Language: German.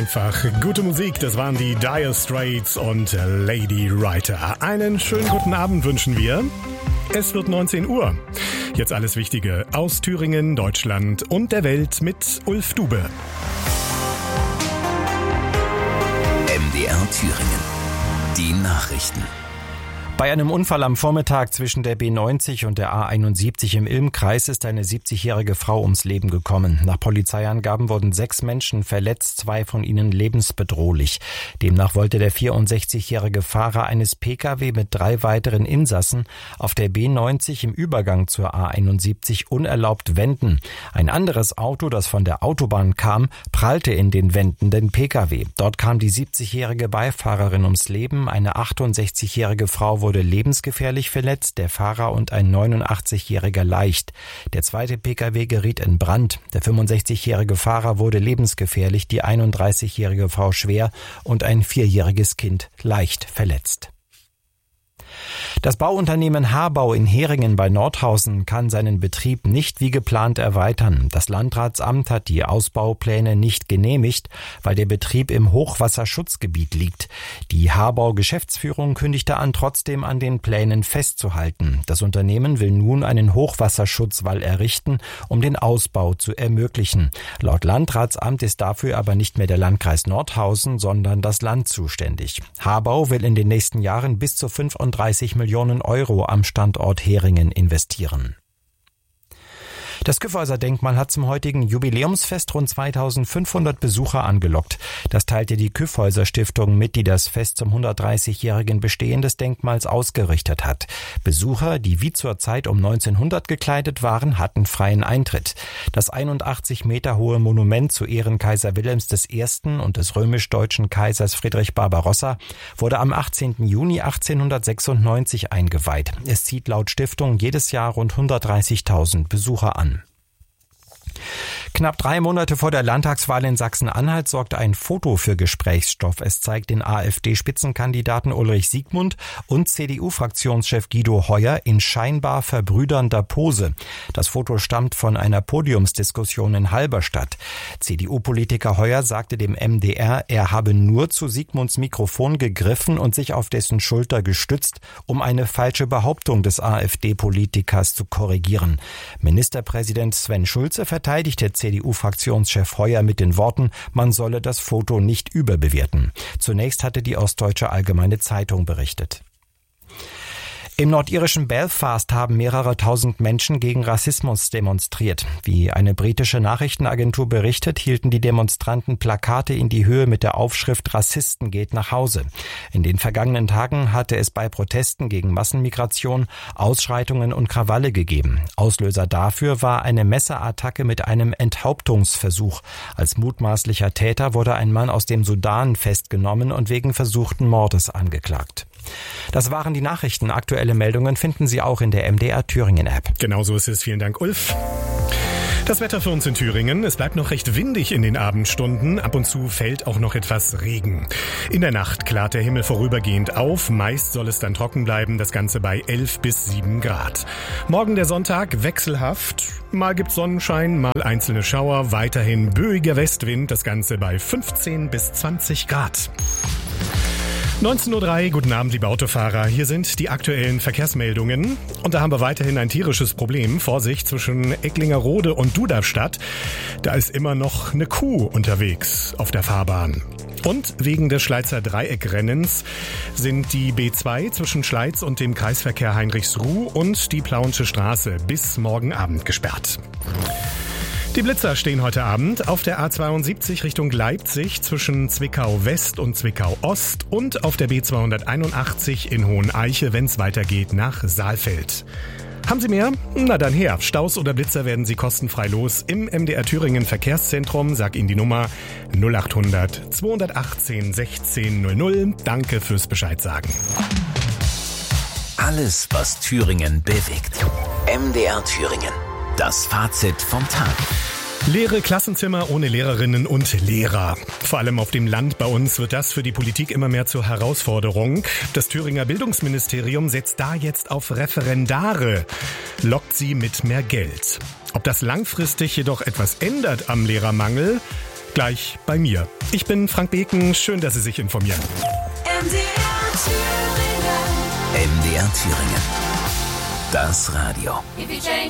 einfach. Gute Musik, das waren die Dire Straits und Lady Writer. Einen schönen guten Abend wünschen wir. Es wird 19 Uhr. Jetzt alles Wichtige aus Thüringen, Deutschland und der Welt mit Ulf Dube. MDR Thüringen. Die Nachrichten. Bei einem Unfall am Vormittag zwischen der B90 und der A71 im Ilm-Kreis ist eine 70-jährige Frau ums Leben gekommen. Nach Polizeiangaben wurden 6 Menschen verletzt, 2 von ihnen lebensbedrohlich. Demnach wollte der 64-jährige Fahrer eines Pkw mit 3 weiteren Insassen auf der B90 im Übergang zur A71 unerlaubt wenden. Ein anderes Auto, das von der Autobahn kam, prallte in den wendenden Pkw. Dort kam die 70-jährige Beifahrerin ums Leben. Eine 68-jährige Frau wurde lebensgefährlich verletzt, der Fahrer und ein 89-jähriger leicht. Der zweite Pkw geriet in Brand. Der 65-jährige Fahrer wurde lebensgefährlich, die 31-jährige Frau schwer und ein 4-jähriges Kind leicht verletzt. Das Bauunternehmen Habau in Heringen bei Nordhausen kann seinen Betrieb nicht wie geplant erweitern. Das Landratsamt hat die Ausbaupläne nicht genehmigt, weil der Betrieb im Hochwasserschutzgebiet liegt. Die Habau-Geschäftsführung kündigte an, trotzdem an den Plänen festzuhalten. Das Unternehmen will nun einen Hochwasserschutzwall errichten, um den Ausbau zu ermöglichen. Laut Landratsamt ist dafür aber nicht mehr der Landkreis Nordhausen, sondern das Land zuständig. Habau will in den nächsten Jahren bis zu 35 Millionen Euro am Standort Heringen investieren. Das Kyffhäuser-Denkmal hat zum heutigen Jubiläumsfest rund 2500 Besucher angelockt. Das teilte die Kyffhäuser-Stiftung mit, die das Fest zum 130-jährigen Bestehen des Denkmals ausgerichtet hat. Besucher, die wie zur Zeit um 1900 gekleidet waren, hatten freien Eintritt. Das 81 Meter hohe Monument zu Ehren Kaiser Wilhelms I. und des römisch-deutschen Kaisers Friedrich Barbarossa wurde am 18. Juni 1896 eingeweiht. Es zieht laut Stiftung jedes Jahr rund 130.000 Besucher an. Knapp 3 Monate vor der Landtagswahl in Sachsen-Anhalt sorgte ein Foto für Gesprächsstoff. Es zeigt den AfD-Spitzenkandidaten Ulrich Siegmund und CDU-Fraktionschef Guido Heuer in scheinbar verbrüdernder Pose. Das Foto stammt von einer Podiumsdiskussion in Halberstadt. CDU-Politiker Heuer sagte dem MDR, er habe nur zu Siegmunds Mikrofon gegriffen und sich auf dessen Schulter gestützt, um eine falsche Behauptung des AfD-Politikers zu korrigieren. Ministerpräsident Sven Schulze verteidigte CDU-Fraktionschef Heuer mit den Worten, man solle das Foto nicht überbewerten. Zunächst hatte die Ostdeutsche Allgemeine Zeitung berichtet. Im nordirischen Belfast haben mehrere tausend Menschen gegen Rassismus demonstriert. Wie eine britische Nachrichtenagentur berichtet, hielten die Demonstranten Plakate in die Höhe mit der Aufschrift Rassisten geht nach Hause. In den vergangenen Tagen hatte es bei Protesten gegen Massenmigration Ausschreitungen und Krawalle gegeben. Auslöser dafür war eine Messerattacke mit einem Enthauptungsversuch. Als mutmaßlicher Täter wurde ein Mann aus dem Sudan festgenommen und wegen versuchten Mordes angeklagt. Das waren die Nachrichten. Aktuelle Meldungen finden Sie auch in der MDR Thüringen App. Genauso ist es. Vielen Dank, Ulf. Das Wetter für uns in Thüringen. Es bleibt noch recht windig in den Abendstunden. Ab und zu fällt auch noch etwas Regen. In der Nacht klart der Himmel vorübergehend auf. Meist soll es dann trocken bleiben. Das Ganze bei 11 bis 7 Grad. Morgen der Sonntag wechselhaft. Mal gibt's Sonnenschein, mal einzelne Schauer. Weiterhin böiger Westwind. Das Ganze bei 15 bis 20 Grad. 19.03 Uhr, guten Abend, liebe Autofahrer. Hier sind die aktuellen Verkehrsmeldungen. Und da haben wir weiterhin ein tierisches Problem. Vorsicht, zwischen Ecklingerode und Duderstadt. Da ist immer noch eine Kuh unterwegs auf der Fahrbahn. Und wegen des Schleizer Dreieckrennens sind die B2 zwischen Schleiz und dem Kreisverkehr Heinrichsruh und die Plauensche Straße bis morgen Abend gesperrt. Die Blitzer stehen heute Abend auf der A72 Richtung Leipzig zwischen Zwickau West und Zwickau Ost und auf der B281 in Hoheneiche, wenn es weitergeht, nach Saalfeld. Haben Sie mehr? Na dann her. Staus oder Blitzer werden Sie kostenfrei los im MDR Thüringen Verkehrszentrum. Sag Ihnen die Nummer 0800 218 1600. Danke fürs Bescheid sagen. Alles, was Thüringen bewegt. MDR Thüringen. Das Fazit vom Tag. Leere Klassenzimmer ohne Lehrerinnen und Lehrer. Vor allem auf dem Land bei uns wird das für die Politik immer mehr zur Herausforderung. Das Thüringer Bildungsministerium setzt da jetzt auf Referendare, lockt sie mit mehr Geld. Ob das langfristig jedoch etwas ändert am Lehrermangel, gleich bei mir. Ich bin Frank Beken, schön, dass Sie sich informieren. MDR Thüringen. Das Radio.